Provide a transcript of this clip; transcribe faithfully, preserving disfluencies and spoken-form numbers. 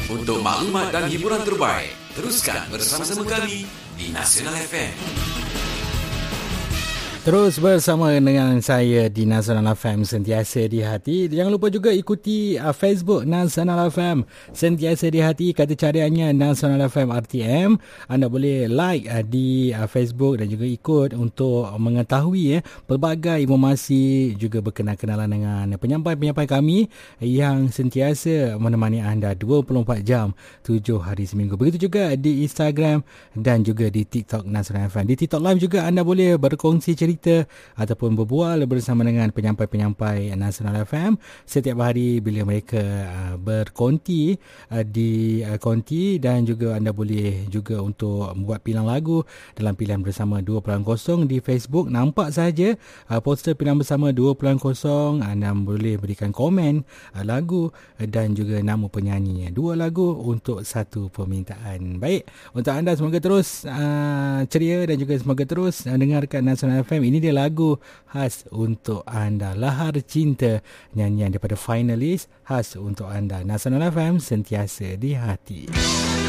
Untuk maklumat dan hiburan terbaik, teruskan bersama-sama kami di Nasional F M. Terus bersama dengan saya di Nasional F M, sentiasa di hati. Jangan lupa juga ikuti uh, Facebook Nasional F M, sentiasa di hati. Kata cariannya Nasional F M R T M. Anda boleh like uh, di uh, Facebook dan juga ikut untuk mengetahui eh, pelbagai informasi, juga berkenal-kenalan dengan penyampai-penyampai kami yang sentiasa menemani anda dua puluh empat jam, tujuh hari seminggu. Begitu juga di Instagram dan juga di TikTok Nasional F M. Di TikTok Live juga anda boleh berkongsi cerita ataupun berbual bersama dengan penyampai-penyampai Nasional F M setiap hari bila mereka uh, berkonti uh, di uh, konti, dan juga anda boleh juga untuk membuat pilihan lagu dalam pilihan bersama dua kosong di Facebook. Nampak saja uh, poster pilihan bersama dua kosong, anda boleh berikan komen uh, lagu uh, dan juga nama penyanyi. Dua lagu untuk satu permintaan. Baik, untuk anda semoga terus uh, ceria dan juga semoga terus uh, dengarkan Nasional F M. Ini dia lagu khas untuk anda, Lahar Cinta, nyanyian daripada Finalis, khas untuk anda. Nasional F M, sentiasa di hati.